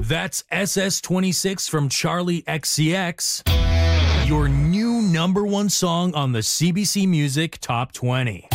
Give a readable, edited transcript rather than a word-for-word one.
That's SS26 from Charlie XCX, your new number one song on the CBC Music Top 20.